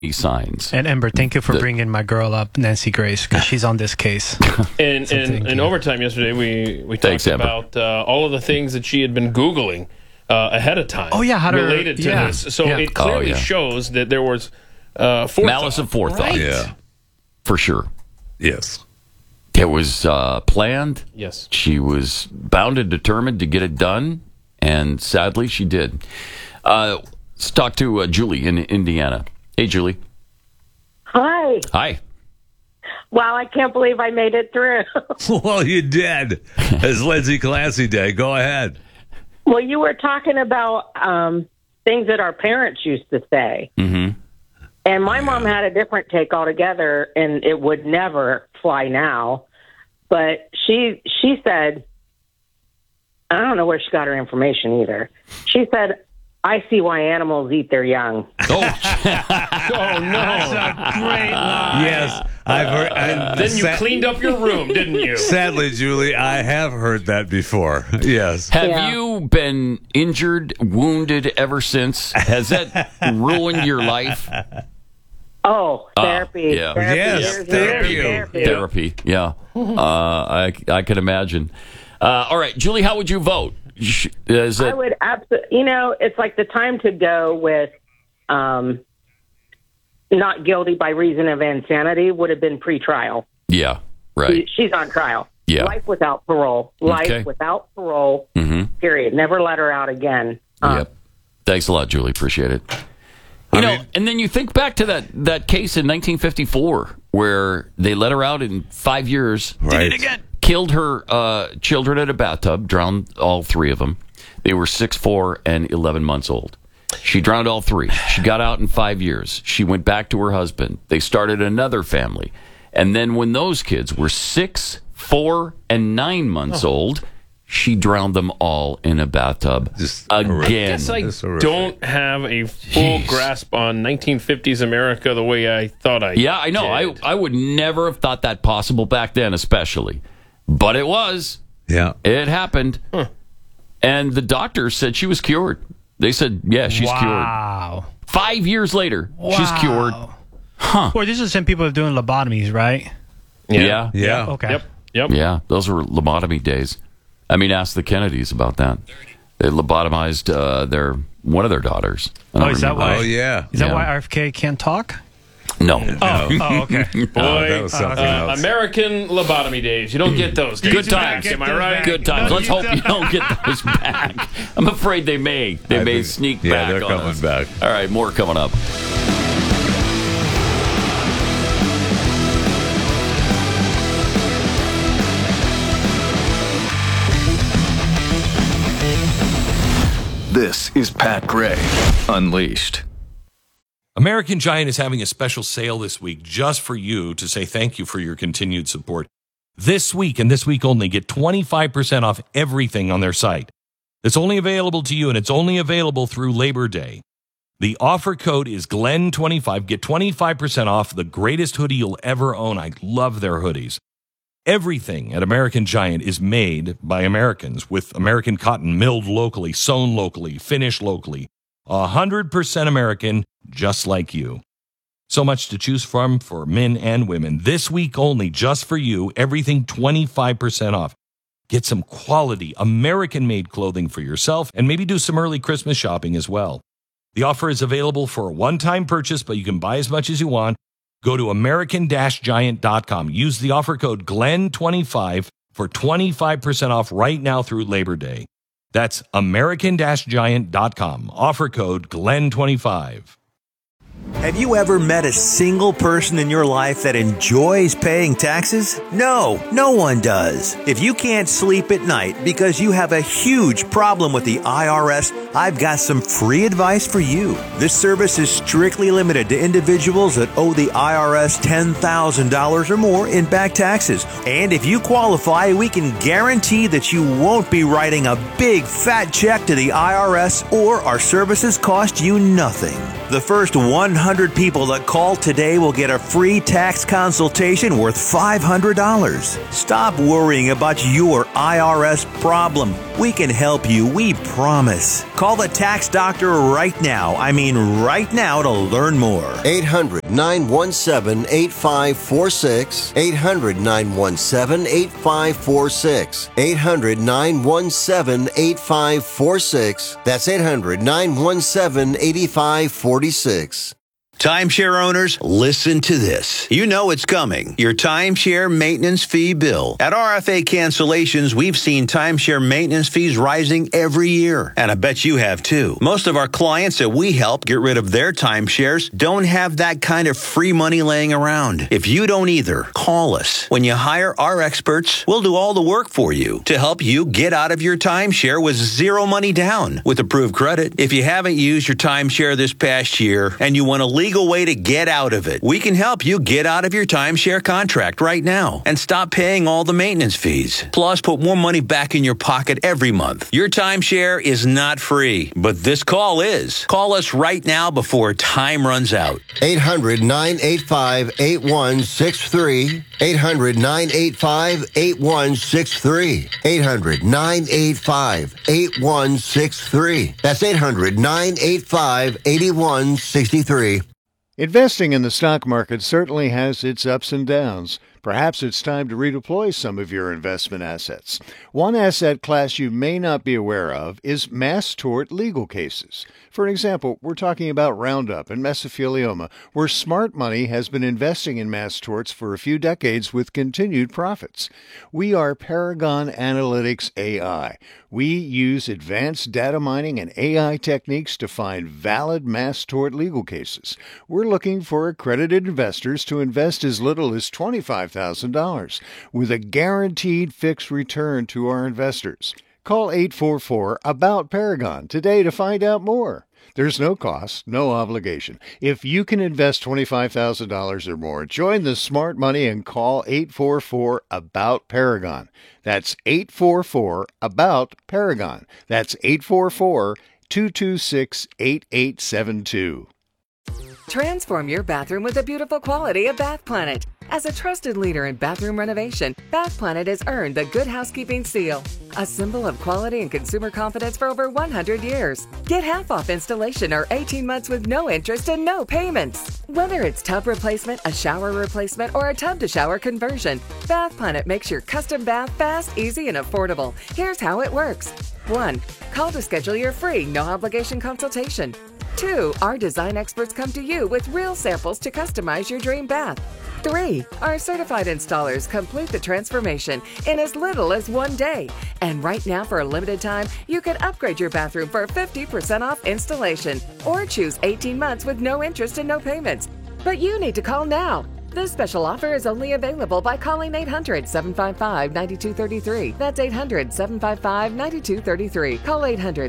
signs. And Ember, thank you for bringing my girl up, Nancy Grace, because she's on this case. In overtime yesterday, we talked about all of the things that she had been Googling ahead of time. Oh, yeah. Related to this. So it clearly shows that there was forethought. Malice of forethought. Right? Yeah. For sure. Yes. It was planned. Yes. She was bound and determined to get it done, and sadly, she did. Let's talk to Julie in Indiana. Hey, Julie. Hi. Hi. Wow, I can't believe I made it through. Well, you did. It's Lindsay Classy Day. Go ahead. Well, you were talking about things that our parents used to say. Mm-hmm. And my mom had a different take altogether, and it would never fly now. But she said, I don't know where she got her information either. She said, I see why animals eat their young. Oh, no. That's a great line. Yes, I've heard. Then you cleaned up your room, didn't you? Sadly, Julie, I have heard that before. Yes. have you been injured, wounded ever since? Has that ruined your life? Oh, therapy. Yeah. Therapy. Yes, Years thank of you. therapy. Yeah. I can imagine. All right, Julie, how would you vote? I would absolutely, it's like the time to go with not guilty by reason of insanity would have been pre-trial. Yeah, right. She's on trial. Yeah. Life without parole. Life without parole, period. Never let her out again. Yep. Thanks a lot, Julie. Appreciate it. And then you think back to that case in 1954 where they let her out in 5 years. Right. Did it again. Killed her children in a bathtub, drowned all three of them. They were 6, 4, and 11 months old. She drowned all three. She got out in 5 years. She went back to her husband. They started another family. And then when those kids were 6, 4, and 9 months old, she drowned them all in a bathtub again. I guess I don't have a full grasp on 1950s America the way I thought I did. Yeah, I know. I would never have thought that possible back then, especially. But it was. Yeah. It happened. Huh. And the doctors said she was cured. They said, yeah, she's cured. Wow. 5 years later, she's cured. Huh. Well, these are the same people doing lobotomies, right? Yeah. Okay. Yep. Yeah, those were lobotomy days. I mean, ask the Kennedys about that. They lobotomized one of their daughters. Is that why? Oh, yeah. Is that why RFK can't talk? No. Oh, okay. Boy, that was something else. American lobotomy days. You don't get those days. Good times. Am I right? Good times. No, Let's you hope you don't get those back. I'm afraid they may. They may sneak back. Yeah, they're on coming us. back. All right, more coming up. This is Pat Gray Unleashed. American Giant is having a special sale this week just for you to say thank you for your continued support. This week and this week only, get 25% off everything on their site. It's only available to you, and it's only available through Labor Day. The offer code is GLEN25. Get 25% off the greatest hoodie you'll ever own. I love their hoodies. Everything at American Giant is made by Americans with American cotton milled locally, sewn locally, finished locally. 100% American, just like you. So much to choose from for men and women. This week only, just for you, everything 25% off. Get some quality American-made clothing for yourself and maybe do some early Christmas shopping as well. The offer is available for a one-time purchase, but you can buy as much as you want. Go to American-Giant.com. Use the offer code GLEN25 for 25% off right now through Labor Day. That's American-Giant.com. Offer code GLEN25. Have you ever met a single person in your life that enjoys paying taxes? No one does. If you can't sleep at night because you have a huge problem with the IRS, I've got some free advice for you. This service is strictly limited to individuals that owe the IRS $10,000 or more in back taxes. And if you qualify, we can guarantee that you won't be writing a big fat check to the IRS, or our services cost you nothing. The first 100 people that call today will get a free tax consultation worth $500. Stop worrying about your IRS problem. We can help you, we promise. Call the tax doctor right now. I mean right now to learn more. 800-917-8546. 800-917-8546. 800-917-8546. That's 800-917-8546. Timeshare owners, listen to this. You know it's coming. Your timeshare maintenance fee bill. At RFA Cancellations, we've seen timeshare maintenance fees rising every year. And I bet you have too. Most of our clients that we help get rid of their timeshares don't have that kind of free money laying around. If you don't either, call us. When you hire our experts, we'll do all the work for you to help you get out of your timeshare with zero money down with approved credit. If you haven't used your timeshare this past year and you want a legal way to get out of it, we can help you get out of your timeshare contract right now and stop paying all the maintenance fees. Plus, put more money back in your pocket every month. Your timeshare is not free, but this call is. Call us right now before time runs out. 800-985-8163. 800-985-8163. 800-985-8163. That's 800-985-8163. Investing in the stock market certainly has its ups and downs. Perhaps it's time to redeploy some of your investment assets. One asset class you may not be aware of is mass tort legal cases. For example, we're talking about Roundup and mesothelioma, where smart money has been investing in mass torts for a few decades with continued profits. We are Paragon Analytics AI. We use advanced data mining and AI techniques to find valid mass tort legal cases. We're looking for accredited investors to invest as little as $25,000 with a guaranteed fixed return to our investors. Call 844-ABOUT-PARAGON today to find out more. There's no cost, no obligation. If you can invest $25,000 or more, join the smart money and call 844-ABOUT-PARAGON. That's 844-ABOUT-PARAGON. That's 844-226-8872. Transform your bathroom with the beautiful quality of Bath Planet. As a trusted leader in bathroom renovation, Bath Planet has earned the Good Housekeeping seal, a symbol of quality and consumer confidence for over 100 years. Get half off installation or 18 months with no interest and no payments. Whether it's tub replacement, a shower replacement, or a tub-to-shower conversion, Bath Planet makes your custom bath fast, easy, and affordable. Here's how it works. 1. Call to schedule your free, no-obligation consultation. 2. Our design experts come to you with real samples to customize your dream bath. 3. Our certified installers complete the transformation in as little as 1 day. And right now, for a limited time, you can upgrade your bathroom for 50% off installation or choose 18 months with no interest and no payments. But you need to call now. This special offer is only available by calling 800-755-9233. That's 800-755-9233. Call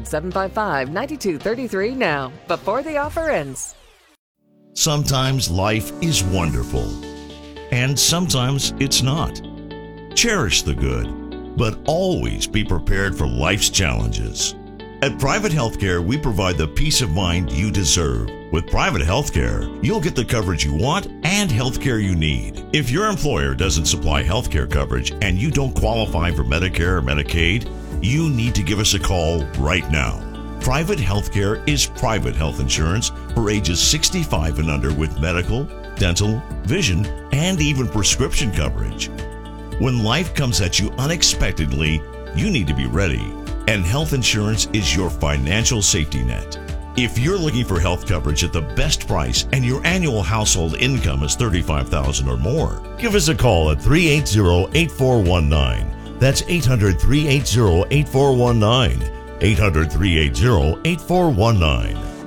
800-755-9233 now, before the offer ends. Sometimes life is wonderful, and sometimes it's not. Cherish the good, but always be prepared for life's challenges. At Private Healthcare, we provide the peace of mind you deserve. With Private Healthcare, you'll get the coverage you want and healthcare you need. If your employer doesn't supply healthcare coverage and you don't qualify for Medicare or Medicaid, you need to give us a call right now. Private Healthcare is private health insurance for ages 65 and under with medical, dental, vision, and even prescription coverage. When life comes at you unexpectedly, you need to be ready. And health insurance is your financial safety net. If you're looking for health coverage at the best price and your annual household income is $35,000 or more, give us a call at 380-8419. That's 800-380-8419. 800-380-8419.